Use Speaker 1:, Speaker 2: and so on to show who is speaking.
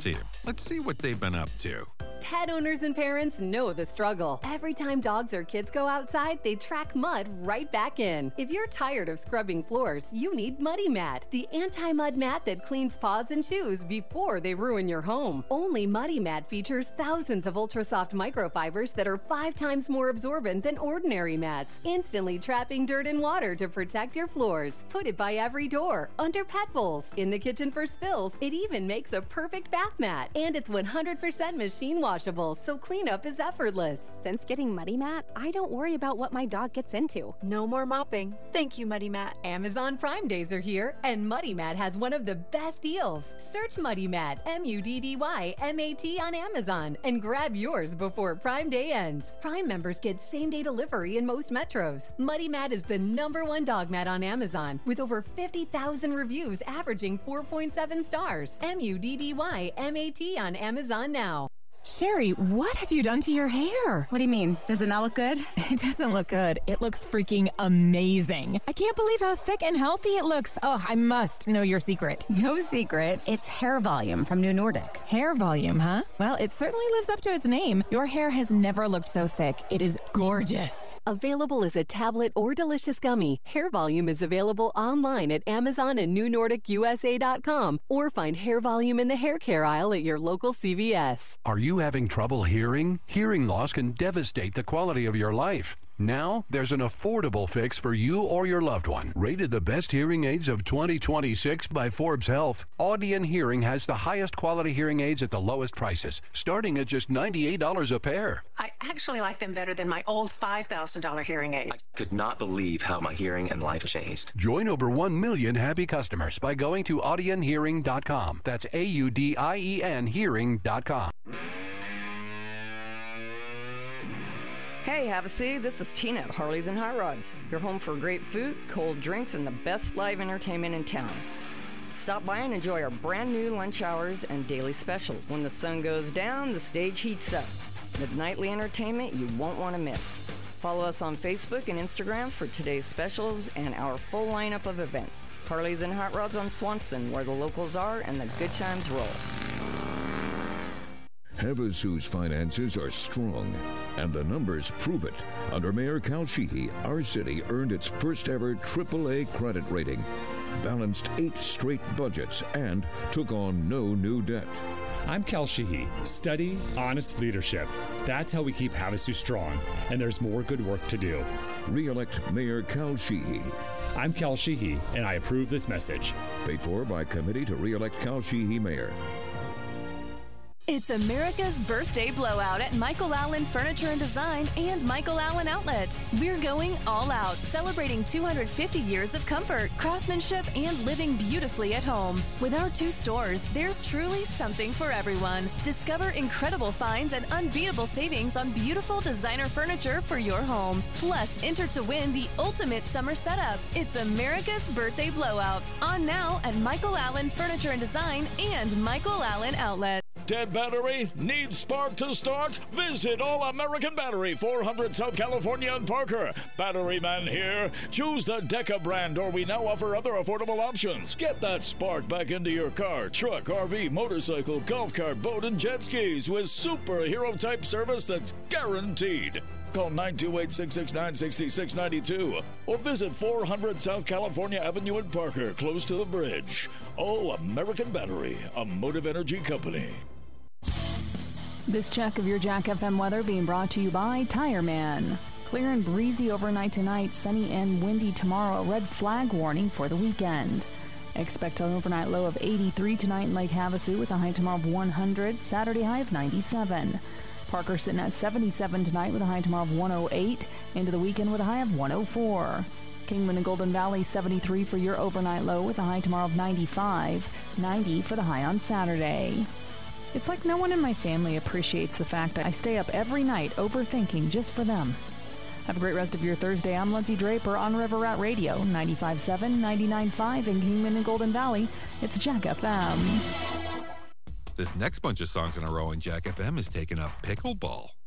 Speaker 1: team. Let's see what they've been up to.
Speaker 2: Pet owners and parents know the struggle. Every time dogs or kids go outside, they track mud right back in. If you're tired of scrubbing floors, you need Muddy Mat, the anti-mud mat that cleans paws and shoes before they ruin your home. Only Muddy Mat features thousands of ultra-soft microfibers that are 5 times more absorbent than ordinary mats, instantly trapping dirt and water to protect your floors. Put it by every door, under pet bowls, in the kitchen for spills. It even makes a perfect bath mat. And it's 100% machine washable, so cleanup is effortless.
Speaker 3: Since getting Muddy Mat, I don't worry about what my dog gets into.
Speaker 4: No more mopping. Thank you, Muddy Mat.
Speaker 2: Amazon Prime Days are here, and Muddy Mat has one of the best deals. Search Muddy Mat, MUDDYMAT on Amazon, and grab yours before Prime Day ends. Prime members get same-day delivery in most metros. Muddy Mat is the #1 dog mat on Amazon, with over 50,000 reviews averaging 4.7 stars. MUDDYMAT on Amazon now.
Speaker 5: Sherry, what have you done to your hair?
Speaker 6: What do you mean? Does it not look good?
Speaker 5: It doesn't look good. It looks freaking amazing. I can't believe how thick and healthy it looks. Oh, I must know your secret.
Speaker 6: No secret. It's Hair Volume from New Nordic.
Speaker 5: Hair volume, huh? Well, it certainly lives up to its name. Your hair has never looked so thick. It is gorgeous.
Speaker 2: Available as a tablet or delicious gummy, Hair Volume is available online at Amazon and NewNordicUSA.com, or find Hair Volume in the hair care aisle at your local CVS.
Speaker 7: Are you having trouble hearing? Hearing loss can devastate the quality of your life. Now, there's an affordable fix for you or your loved one. Rated the best hearing aids of 2026 by Forbes Health, Audion Hearing has the highest quality hearing aids at the lowest prices, starting at just $98 a pair.
Speaker 8: I actually like them better than my old $5,000 hearing aid.
Speaker 9: I could not believe how my hearing and life changed.
Speaker 7: Join over 1 million happy customers by going to audionhearing.com. That's AUDIEN hearing.com.
Speaker 10: Hey, have a seat. This is Tina at Harley's and Hot Rods. Your home for great food, cold drinks, and the best live entertainment in town. Stop by and enjoy our brand new lunch hours and daily specials. When the sun goes down, the stage heats up. With nightly entertainment you won't want to miss. Follow us on Facebook and Instagram for today's specials and our full lineup of events. Harley's and Hot Rods on Swanson, where the locals are and the good times roll.
Speaker 11: Havasu's finances are strong, and the numbers prove it. Under Mayor Cal Sheehy, our city earned its first ever AAA credit rating, balanced 8 straight budgets, and took on no new debt.
Speaker 12: I'm Cal Sheehy. Steady, honest leadership. That's how we keep Havasu strong, and there's more good work to do.
Speaker 11: Re-elect Mayor Cal Sheehy.
Speaker 12: I'm Cal Sheehy, and I approve this message.
Speaker 11: Paid for by Committee to Re-elect Cal Sheehy Mayor.
Speaker 13: It's America's birthday blowout at Michael Allen Furniture and Design and Michael Allen Outlet. We're going all out, celebrating 250 years of comfort, craftsmanship, and living beautifully at home. With our 2 stores, there's truly something for everyone. Discover incredible finds and unbeatable savings on beautiful designer furniture for your home. Plus, enter to win the ultimate summer setup. It's America's birthday blowout. On now at Michael Allen Furniture and Design and Michael Allen Outlet.
Speaker 14: Dead battery? Needs spark to start? Visit All American Battery, 400 South California and Parker. Battery man here. Choose the Deca brand, or we now offer other affordable options. Get that spark back into your car, truck, RV, motorcycle, golf cart, boat, and jet skis with superhero-type service that's guaranteed. Call 928-669-6692 or visit 400 South California Avenue in Parker, close to the bridge. All American Battery, a Motive Energy company.
Speaker 15: This check of your Jack FM weather being brought to you by Tire Man. Clear and breezy overnight tonight, sunny and windy tomorrow. A red flag warning for the weekend. Expect an overnight low of 83 tonight in Lake Havasu with a high tomorrow of 100. Saturday high of 97. Parker sitting at 77 tonight with a high tomorrow of 108. Into the weekend with a high of 104. Kingman and Golden Valley 73 for your overnight low with a high tomorrow of 95. 90 for the high on Saturday. It's like no one in my family appreciates the fact that I stay up every night overthinking just for them. Have a great rest of your Thursday. I'm Lindsay Draper on River Rat Radio, 95.7, 99.5 in Kingman and Golden Valley. It's Jack FM.
Speaker 1: This next bunch of songs in a row in Jack FM is taking up pickleball.